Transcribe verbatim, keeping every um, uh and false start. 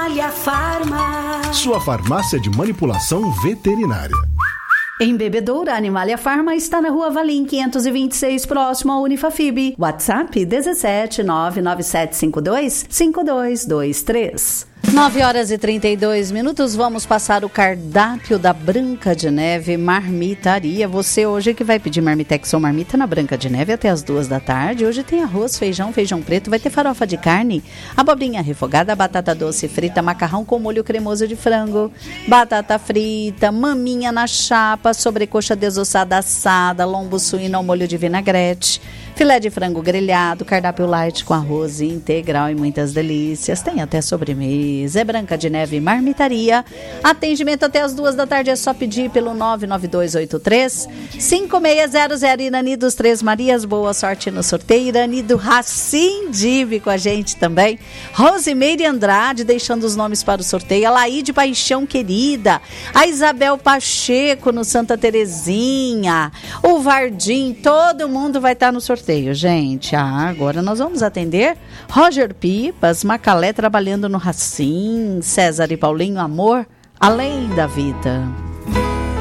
Animalia Farma. Sua farmácia de manipulação veterinária. Em Bebedouro, a Animalia Farma está na Rua Valim quinhentos e vinte e seis, próximo ao Unifafib. WhatsApp dezessete nove nove sete cinco dois cinco dois dois três. nove horas e trinta e dois minutos, vamos passar o cardápio da Branca de Neve Marmitaria. Você hoje que vai pedir marmitex ou marmita na Branca de Neve até as duas da tarde. Hoje tem arroz, feijão, feijão preto, vai ter farofa de carne, abobrinha refogada, batata doce frita, macarrão com molho cremoso de frango, batata frita, maminha na chapa, sobrecoxa desossada assada, lombo suíno ao molho de vinagrete, filé de frango grelhado, cardápio light com arroz integral e muitas delícias. Tem até sobremesa. É Branca de Neve Marmitaria. Atendimento até as duas da tarde. É só pedir pelo nove nove dois oito três cinco seis zero zero. Irani dos Três Marias, boa sorte no sorteio. Irani do Racim Dive com a gente também. Rosimeire Andrade deixando os nomes para o sorteio. A Laíde Paixão Querida. A Isabel Pacheco no Santa Terezinha. O Vardim. Todo mundo vai estar no sorteio, gente. Ah, agora nós vamos atender Roger Pipas, Macalé trabalhando no Racim, César e Paulinho, amor além da vida.